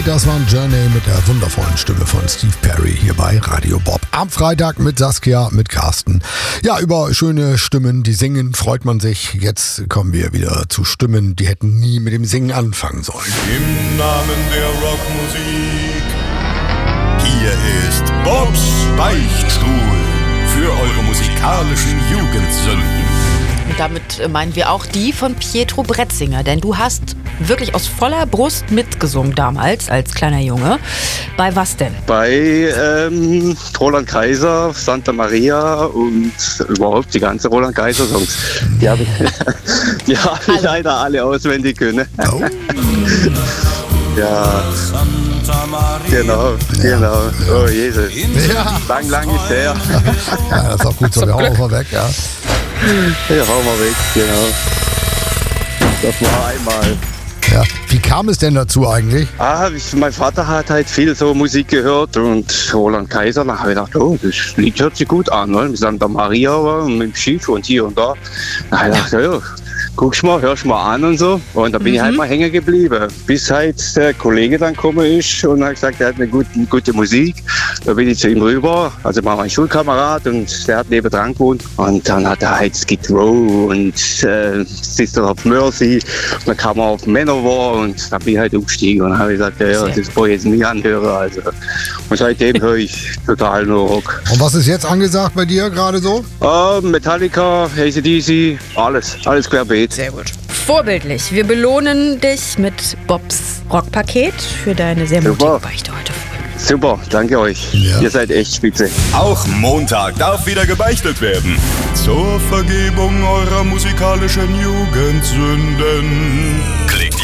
Das war ein Journey mit der wundervollen Stimme von Steve Perry hier bei Radio Bob. Am Freitag mit Saskia, mit Carsten. Ja, über schöne Stimmen, die singen, freut man sich. Jetzt kommen wir wieder zu Stimmen, die hätten nie mit dem Singen anfangen sollen. Im Namen der Rockmusik, hier ist Bobs Beichtstuhl für eure musikalischen Jugendsünden. Und damit meinen wir auch die von Pietro Bretzinger, denn du hast wirklich aus voller Brust mitgesungen damals als kleiner Junge. Bei was denn? Bei Roland Kaiser, Santa Maria und überhaupt die ganzen Roland Kaiser Songs. Die habe ich leider alle auswendig können. Oh. Ja, genau. Oh Jesus. Ja. Lang ist her. Ja, das ist auch gut so. Wir hauen auch mal weg, ja. Ja, hauen wir weg, genau. Das war einmal. Ja. Wie kam es denn dazu eigentlich? Mein Vater hat halt viel so Musik gehört und Roland Kaiser, da habe ich gedacht, oh, das Lied hört sich gut an, ne? Mit Santa Maria und mit dem Schiff und hier und da. Da habe ich gedacht, ja, guckst mal, hörst mal an und so. Und da bin ich halt mal hängen geblieben, bis halt der Kollege dann gekommen ist und hat gesagt, er hat eine gute Musik. Da bin ich zu ihm rüber, also war mein Schulkamerad und der hat nebendran gewohnt. Und dann hat er halt Skid Row und Sister of Mercy. Und dann kam er auf Manowar und da bin ich halt umgestiegen und habe gesagt, ja, das brauche ich jetzt nie anhören. Also. Und seitdem höre ich total nur Rock. Und was ist jetzt angesagt bei dir gerade so? Metallica, AC/DC, alles querbeet. Sehr gut. Vorbildlich. Wir belohnen dich mit Bobs Rockpaket für deine sehr mutige Beichte heute. Super, danke euch. Ja. Ihr seid echt spitze. Auch Montag darf wieder gebeichtet werden. Zur Vergebung eurer musikalischen Jugendsünden.